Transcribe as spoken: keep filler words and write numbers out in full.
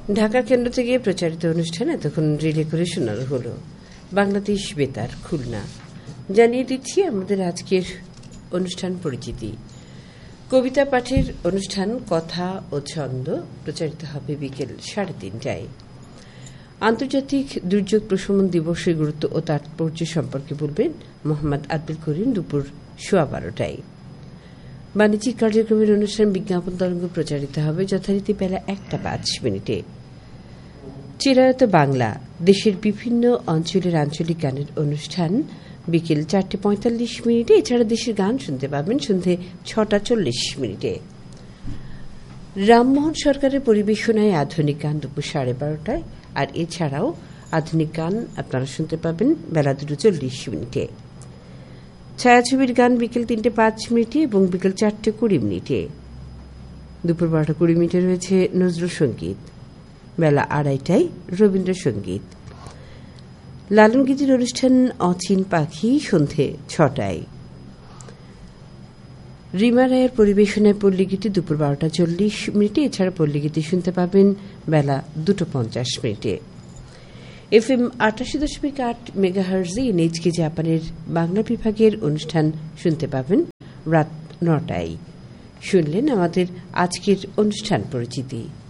ঢাকা কেন্দ্র থেকে প্রচারিত অনুষ্ঠান এতক্ষণ রিলে করে শোনানো হলো বাংলাদেশ বেতার খুলনা। জানিয়ে দিচ্ছি আমাদের আজকের অনুষ্ঠান পরিচিতি। কবিতা পাঠের অনুষ্ঠান কথা ও ছন্দ প্রচারিত হবে বিকেল সাড়ে তিনটায়। আন্তর্জাতিক দুর্যোগ প্রশমন দিবসের গুরুত্ব ও তাৎপর্য সম্পর্কে বলবেন মোহাম্মদ আব্দুল করিম দুপুর সোয়া বারোটায়। বাণিজ্যিক কার্যক্রমের অনুষ্ঠান বিজ্ঞাপন তরঙ্গ প্রচারিত হবে যথারীতি বেলা একটা পাঁচ মিনিটে। চিরায়ত বাংলা দেশের বিভিন্ন অঞ্চলের আঞ্চলিক গানের অনুষ্ঠান বিকেল চারটে পঁয়তাল্লিশ মিনিটে। এছাড়া দেশের গান শুনতে পাবেন সন্ধে ছটা চল্লিশ মিনিটে। রামমোহন সরকারের পরিবেশনায় আধুনিক গান দুপুর সাড়ে বারোটায়। আর এছাড়াও আধুনিক গান আপনারা শুনতে পাবেন বেলা দুটো চল্লিশ মিনিটে। ছায়াছবির গান বিকেল তিনটে পাঁচ মিনিটে এবং বিকেল চারটে কুড়ি মিনিটে। দুপুর বারোটা কুড়ি মিনিটে রয়েছে নজরুল সঙ্গীত। বেলা আড়াইটায় রবীন্দ্রসঙ্গীত। লালন গীতির অনুষ্ঠান অচিন পাখি সন্ধে ছটায়। রিমা রায়ের পরিবেশনায় পল্লীগীতি দুপুর বারোটা চল্লিশ মিনিটে। এছাড়া পল্লীগীতি শুনতে পাবেন বেলা দুটো পঞ্চাশ মিনিটে। এফ এম আটাশি দশমিক আট মেগাহার্জে এনএইচকে জাপানের বাংলা বিভাগের অনুষ্ঠান শুনতে পাবেন রাত নটায়। শুনলেন আমাদের আজকের অনুষ্ঠান পরিচিতি।